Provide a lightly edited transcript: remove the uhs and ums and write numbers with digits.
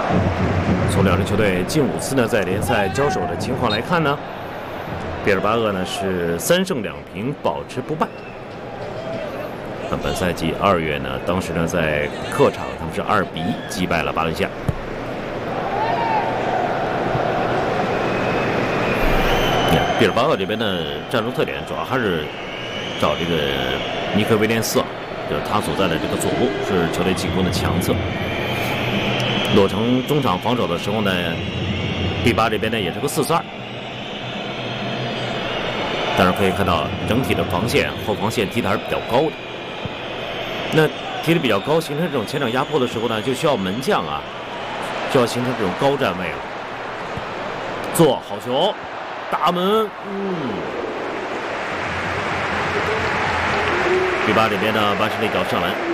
从两支球队近5次呢在联赛交手的情况来看呢，毕尔巴鄂呢是3胜2平，保持不败。那本赛季2月呢，当时呢在客场他们是2比1击败了巴伦西亚。毕尔巴鄂这边的战术特点主要还是找这个尼克威廉斯啊，就是他所在的这个左路是球队进攻的强侧。洛城中场防守的时候呢，毕巴这边呢也是个4-4-2，但是可以看到整体的防线后防线踢的还是比较高的。那踢得比较高，形成这种前场压迫的时候呢，就需要门将啊，就要形成这种高站位了。做好球。大门，毕巴这边呢，完成了一脚上篮。